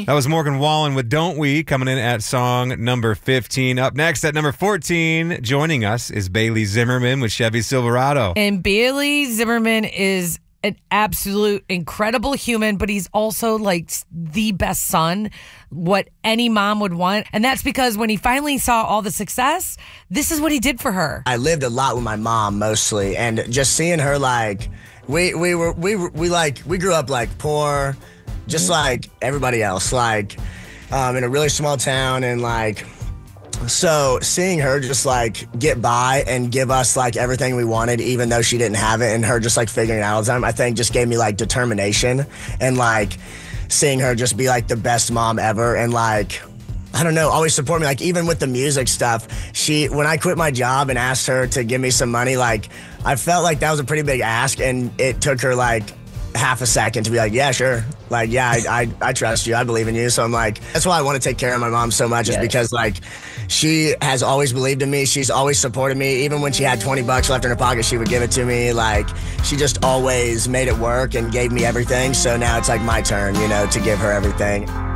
That was Morgan Wallen with Don't We, coming in at song number 15. Up next at number 14, joining us is Bailey Zimmerman with Chevy Silverado. And Bailey Zimmerman is an absolute incredible human, but he's also like the best son, what any mom would want. And that's because when he finally saw all the success, this is what he did for her. I lived a lot with my mom mostly, and just seeing her, like, we grew up like poor, just like everybody else, like in a really small town, and like, so seeing her just like get by and give us like everything we wanted, even though she didn't have it, and her just like figuring it out all the time, I think just gave me like determination. And like seeing her just be like the best mom ever, and like, I don't know, always support me. Like even with the music stuff, when I quit my job and asked her to give me some money, like I felt like that was a pretty big ask, and it took her like half a second to be like, yeah, sure. Like, yeah, I trust you. I believe in you. So I'm like, that's why I want to take care of my mom so much, is because like she has always believed in me. She's always supported me. Even when she had $20 left in her pocket, she would give it to me. Like, she just always made it work and gave me everything. So now it's like my turn, you know, to give her everything.